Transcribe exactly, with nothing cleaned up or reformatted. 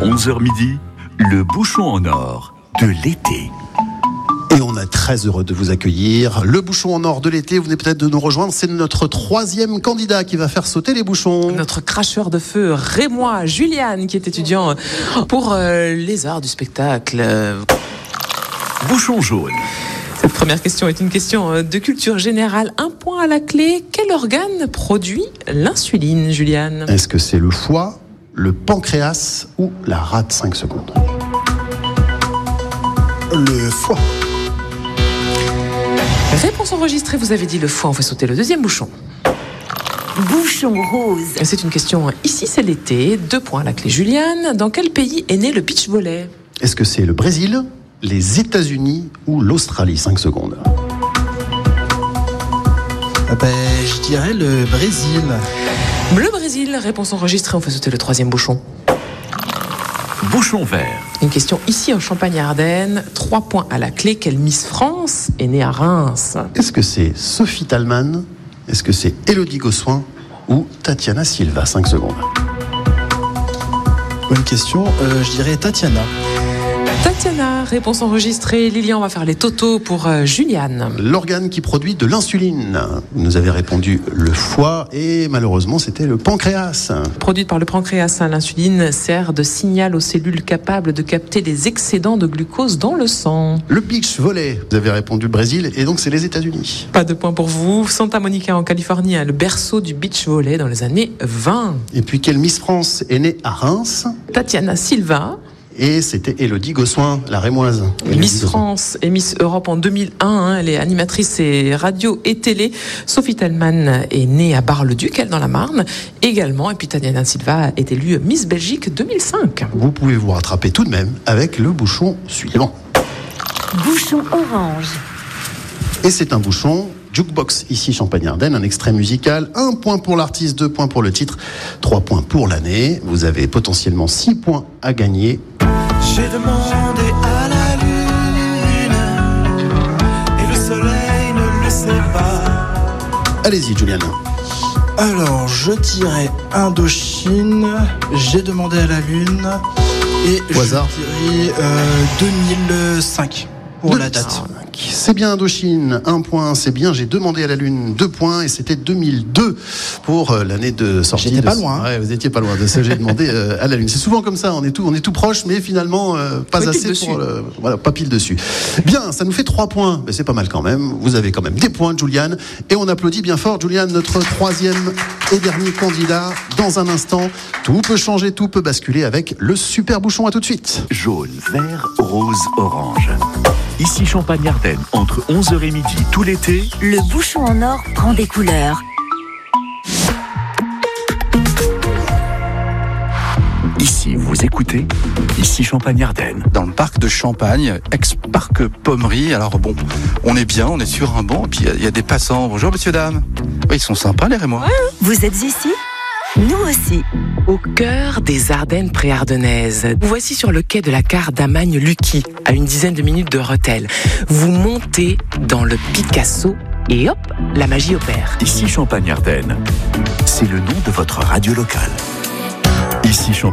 onze heures midi, le bouchon en or de l'été. Et on est très heureux de vous accueillir. Le bouchon en or de l'été, vous venez peut-être de nous rejoindre. C'est notre troisième candidat qui va faire sauter les bouchons. Notre cracheur de feu, Rémois Juliane, qui est étudiant pour euh, les arts du spectacle. Bouchon jaune. Cette première question est une question de culture générale. Un point à la clé. Quel organe produit l'insuline, Juliane ? Est-ce que c'est le foie, le pancréas ou la rate? Cinq secondes. Le foie. Réponse enregistrée, vous avez dit le foie. On fait sauter le deuxième bouchon. Bouchon rose. C'est une question, ici c'est l'été. Deux points à la clé, Juliane. Dans quel pays est né le beach volley ? Est-ce que c'est le Brésil, les États-Unis ou l'Australie? Cinq secondes. Ah ben, je dirais le Brésil. Le Brésil, réponse enregistrée. On fait sauter le troisième bouchon. Bouchon vert. Une question ici en Champagne-Ardenne. Trois points à la clé. Quelle Miss France est née à Reims ? Est-ce que c'est Sophie Talman? Est-ce que c'est Élodie Gossuin ou Tatiana Silva? Cinq secondes. Bonne question, euh, je dirais Tatiana. Tatiana, réponse enregistrée. Lilian va faire les totaux pour euh, Juliane. L'organe qui produit de l'insuline. Vous nous avez répondu le foie et malheureusement c'était le pancréas. Produite par le pancréas, l'insuline sert de signal aux cellules capables de capter les excédents de glucose dans le sang. Le beach volley, vous avez répondu Brésil et donc c'est les États-Unis. Pas de point pour vous. Santa Monica en Californie, le berceau du beach volley dans les années vingt. Et puis quelle Miss France est née à Reims? Tatiana Silva. Et c'était Élodie Gossuin, la Rémoise. Miss France et Miss Europe en deux mille un, hein, elle est animatrice et radio et télé. Sophie Talman est née à Bar-le-Duc, elle dans la Marne également. Et puis Tatiana Silva est élue Miss Belgique deux mille cinq. Vous pouvez vous rattraper tout de même avec le bouchon suivant. Bouchon orange. Et c'est un bouchon jukebox, ici Champagne-Ardenne, un extrait musical, un point pour l'artiste, deux points pour le titre, trois points pour l'année. Vous avez potentiellement six points à gagner. J'ai demandé à la lune et le soleil ne le sait pas. Allez-y, Juliane. Alors, je dirais Indochine, j'ai demandé à la Lune, et Au je hasard. dirais euh, deux mille cinq pour la date. C'est bien Indochine, un point, c'est bien. J'ai demandé à la Lune, deux points, et c'était deux mille deux pour euh, l'année de sortie. J'étais de... pas loin. Ouais, vous étiez pas loin de ce que j'ai demandé euh, à la Lune. C'est souvent comme ça, on est tout, on est tout proche, mais finalement euh, pas Oui, assez dessus. pour, le... voilà, pas pile dessus. Bien, ça nous fait trois points, mais c'est pas mal quand même. Vous avez quand même des points, Juliane, et on applaudit bien fort, Juliane, notre troisième et dernier candidat. Dans un instant, tout peut changer, tout peut basculer avec le super bouchon. À tout de suite. Jaune, vert, rose, orange. Ici Champagne-Ardenne, entre onze heures et midi tout l'été. Le bouchon en or prend des couleurs. Ici, vous écoutez, ici Champagne-Ardenne. Dans le parc de Champagne, ex-parc Pommery. Alors bon, on est bien, on est sur un banc, et puis il y, y a des passants. Bonjour messieurs, dames. Oui, ils sont sympas les Rémois. Vous êtes ici ? Nous aussi. Au cœur des Ardennes préardennaises. Vous voici sur le quai de la gare d'Amagne-Lucky, à une dizaine de minutes de Rethel. Vous montez dans le Picasso et hop, la magie opère. Ici Champagne-Ardenne, c'est le nom de votre radio locale. Ici Champagne.